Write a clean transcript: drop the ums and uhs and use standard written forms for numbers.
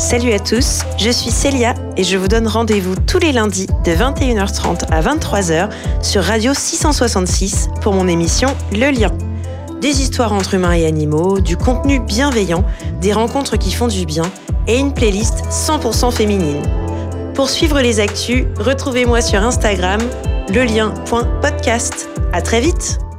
Salut à tous, je suis Célia et je vous donne rendez-vous tous les lundis de 21h30 à 23h sur Radio 666 pour mon émission Le Lien. Des histoires entre humains et animaux, du contenu bienveillant, des rencontres qui font du bien et une playlist 100% féminine. Pour suivre les actus, retrouvez-moi sur Instagram, lelien.podcast. À très vite!